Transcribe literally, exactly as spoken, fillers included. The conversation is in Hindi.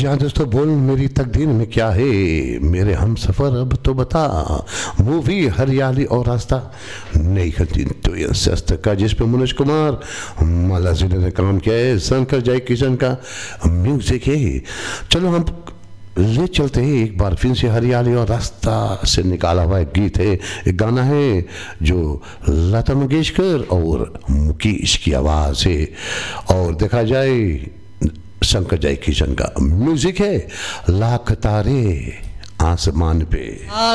जी हाँ दोस्तों, बोल मेरी तकदीर में क्या है, मेरे हम सफ़र अब तो बता। मूवी हरियाली और रास्ता नई खती तो ये सस्त का, जिसपे मनोज कुमार माला जिले ने काम किया है, शंकर जय किशन का म्यूजिक है। चलो हम ले चलते हैं एक बार फिर से हरियाली और रास्ता से निकाला हुआ एक गीत है, एक गाना है जो लता मंगेशकर और मुकेश की आवाज़ है, और देखा जाए शंकर जय किशन का म्यूजिक है। लाख तारे आसमान पे।